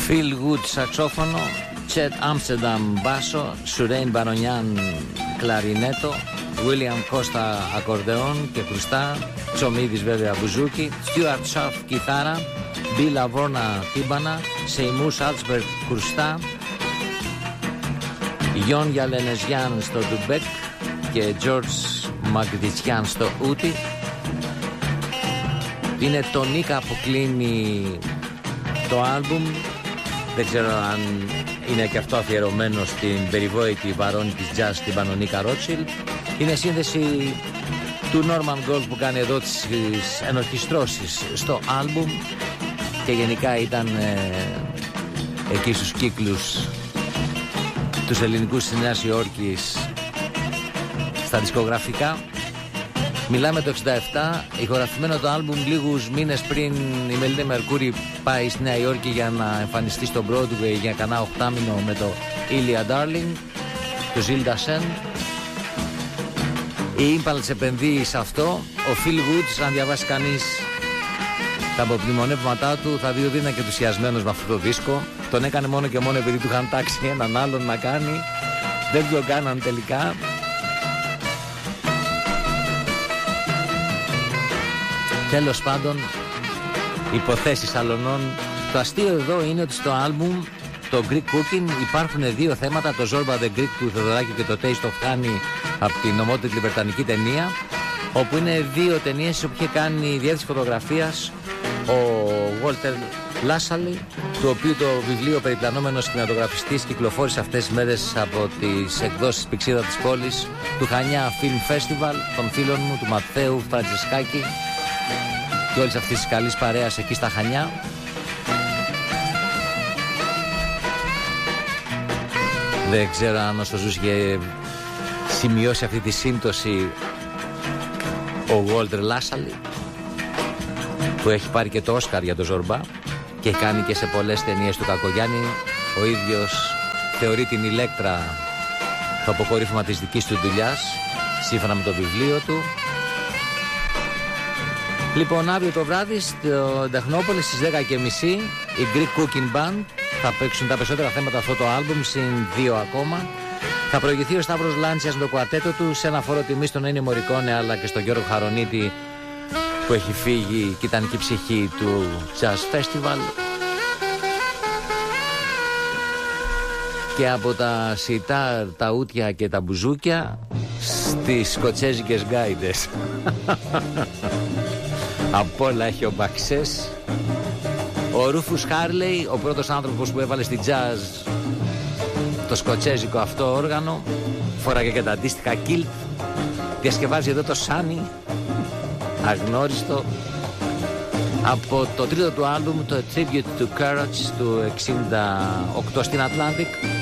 Phil Wood σαξόφωνο, Chet Amsterdam μπάσο, Σουρέιν Μπαρονιάν κλαρινέτο, William Costa ακορδεόν και κρουστά, Τσομίδης βέβαια μπουζούκι, Stuart Schaff κιθάρα, Bill Lavorna τύμπανα, Seymour Salzberg κρουστά, Γιον Γιαλενεζιάν στο ντουμπέκ και George Μαγδιτσιάν στο ούτι. Είναι το Νίκα που κλείνει το άλμπουμ. Δεν ξέρω αν είναι και αυτό αφιερωμένο στην περιβόητη βαρώνη της jazz, την Πανονίκα Ρότσιλ. Είναι σύνδεση του Norman Gold που κάνει εδώ τις ενορχιστρώσεις στο άλμπουμ και γενικά ήταν εκεί στους κύκλους τους ελληνικούς της Νέας Υόρκης στα δισκογραφικά. Μιλάμε το 67, ηχογραφημένο το άλμπουμ λίγους μήνες πριν η Μελίνη Μερκούρη πάει στη Νέα Υόρκη για να εμφανιστεί στο Broadway για κανένα 8 μήνο με το Ilya Darling, το Zilda Sen. Η Impulse επενδύει σε αυτό. Ο Phil Woods, αν διαβάσει κανείς τα αποπνημονεύματά του, θα δει ότι είναι και ενθουσιασμένος με αυτό το δίσκο. Τον έκανε μόνο και μόνο επειδή του είχαν τάξει έναν άλλον να κάνει. Δεν το κάναν τελικά. Τέλος πάντων, υποθέσεις αλωνών. Το αστείο εδώ είναι ότι στο άλμπουμ, το Greek Cooking, υπάρχουν δύο θέματα, το Zorba the Greek του Θεοδωράκη και το Taste of Honey από την ομότιτλη βρετανική ταινία, όπου είναι δύο ταινίες όπου είχε κάνει διεύθυνση φωτογραφίας ο Walter Lassally, του οποίου το βιβλίο «Περιπλανόμενος κινηματογραφιστής» κυκλοφόρησε αυτές τις μέρες από τις εκδόσεις Πηξίδα της Πόλης, του Χανιά Film Festival, των φίλων μου, του Ματθαίου Φραντζισκάκη και όλης αυτής της καλής παρέας εκεί στα Χανιά. Δεν ξέρω αν ο Σοζούς είχε σημειώσει αυτή τη σύμπτωση ο Walter Lassally, που έχει πάρει και το Όσκαρ για το Ζορμπά και έχει κάνει και σε πολλές ταινίες του Κακογιάννη. Ο ίδιος θεωρεί την Ηλέκτρα το αποκορύφωμα της δικής του δουλειάς, σύμφωνα με το βιβλίο του. Λοιπόν, αύριο το βράδυ στο Τεχνόπολη στις 10:30 η Greek Cooking Band θα παίξουν τα περισσότερα θέματα αυτό το άλμπουμ, συν δύο ακόμα. Θα προηγηθεί ο Σταύρος Λάντσιας με το κουαρτέτο του σε ένα φόρο τιμής στον Έννη Μωρικόνε αλλά και στον Γιώργο Χαρονίτη που έχει φύγει και ήταν και η ψυχή του Jazz Festival. Και από τα σιτάρ, τα ούτια και τα μπουζούκια στις σκοτσέζικες γκάιντες. Από όλα έχει ο Μπαξές. Ο Ρούφους Χάρλεϊ, ο πρώτος άνθρωπος που έβαλε στη jazz το σκοτσέζικο αυτό όργανο, φοράγε και τα αντίστοιχα κιλτ. Διασκευάζει εδώ το Σάνι, αγνώριστο, από το τρίτο του άλμπουμ, το Tribute to Courage του 68 στην Atlantic.